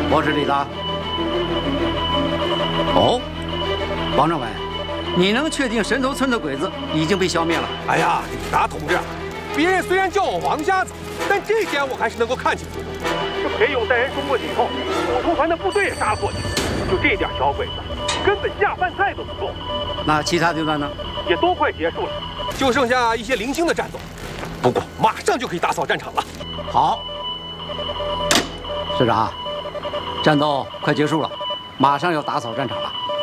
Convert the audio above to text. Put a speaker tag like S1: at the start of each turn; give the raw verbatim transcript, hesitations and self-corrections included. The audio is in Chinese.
S1: 我是李达。哦，王政委，你能确定神头村的鬼子已经被消灭了？
S2: 哎呀，李达同志，别人虽然叫我王家子，但这点我还是能够看清楚的。这裴勇带人冲过去以后，普通团的部队也杀了过去，就这点小鬼子，根本下饭菜都不够。
S1: 那其他阶段呢？也都快结束了，就剩下一些零星的战斗。不过马上就可以打扫战场了。好，师长，战斗快结束了，马上要打扫战场了。